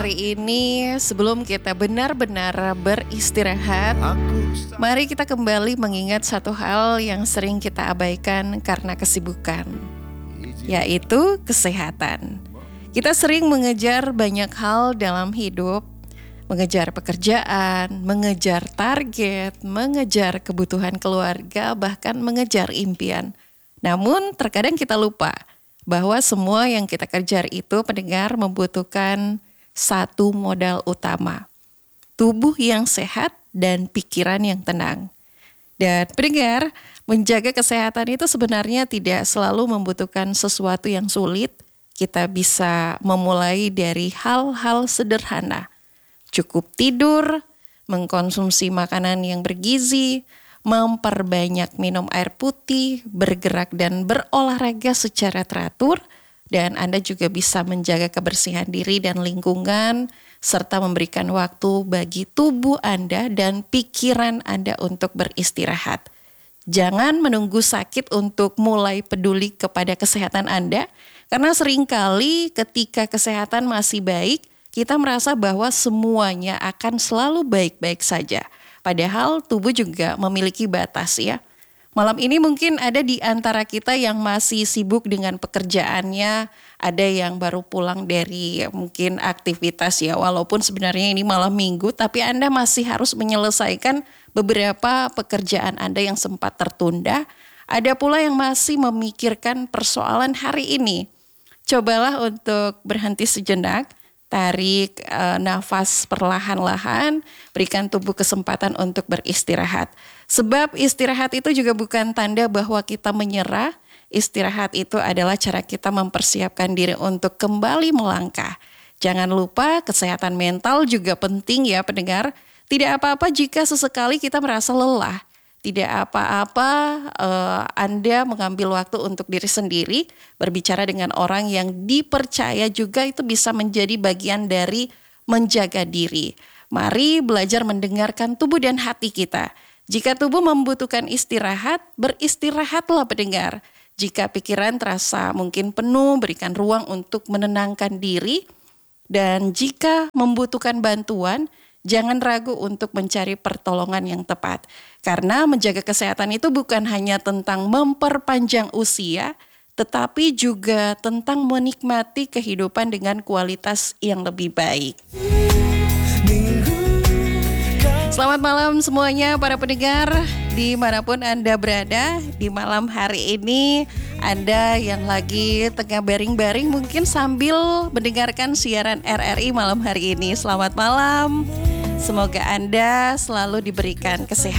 hari ini sebelum kita benar-benar beristirahat, mari kita kembali mengingat satu hal yang sering kita abaikan karena kesibukan, yaitu kesehatan. Kita sering mengejar banyak hal dalam hidup, mengejar pekerjaan, mengejar target, mengejar kebutuhan keluarga, bahkan mengejar impian. Namun terkadang kita lupa bahwa semua yang kita kejar itu pendengar membutuhkan satu modal utama. Tubuh yang sehat dan pikiran yang tenang. Dan pendengar, menjaga kesehatan itu sebenarnya tidak selalu membutuhkan sesuatu yang sulit. Kita bisa memulai dari hal-hal sederhana. Cukup tidur, mengkonsumsi makanan yang bergizi, memperbanyak minum air putih, bergerak dan berolahraga secara teratur, dan Anda juga bisa menjaga kebersihan diri dan lingkungan, serta memberikan waktu bagi tubuh Anda dan pikiran Anda untuk beristirahat. Jangan menunggu sakit untuk mulai peduli kepada kesehatan Anda, karena seringkali ketika kesehatan masih baik, kita merasa bahwa semuanya akan selalu baik-baik saja. Padahal tubuh juga memiliki batas ya. Malam ini mungkin ada di antara kita yang masih sibuk dengan pekerjaannya, ada yang baru pulang dari mungkin aktivitas ya, walaupun sebenarnya ini malam minggu, tapi Anda masih harus menyelesaikan beberapa pekerjaan Anda yang sempat tertunda. Ada pula yang masih memikirkan persoalan hari ini. Cobalah untuk berhenti sejenak. Tarik nafas perlahan-lahan, berikan tubuh kesempatan untuk beristirahat. Sebab istirahat itu juga bukan tanda bahwa kita menyerah. Istirahat itu adalah cara kita mempersiapkan diri untuk kembali melangkah. Jangan lupa kesehatan mental juga penting ya pendengar. Tidak apa-apa jika sesekali kita merasa lelah. Tidak apa-apa Anda mengambil waktu untuk diri sendiri, berbicara dengan orang yang dipercaya juga itu bisa menjadi bagian dari menjaga diri. Mari belajar mendengarkan tubuh dan hati kita. Jika tubuh membutuhkan istirahat, beristirahatlah pendengar. Jika pikiran terasa mungkin penuh, berikan ruang untuk menenangkan diri. Dan jika membutuhkan bantuan, jangan ragu untuk mencari pertolongan yang tepat. Karena menjaga kesehatan itu bukan hanya tentang memperpanjang usia, tetapi juga tentang menikmati kehidupan dengan kualitas yang lebih baik. Selamat malam semuanya para pendengar, dimanapun Anda berada. Di malam hari ini, Anda yang lagi tengah baring-baring mungkin sambil mendengarkan siaran RRI malam hari ini. Selamat malam. Semoga Anda selalu diberikan kesehatan.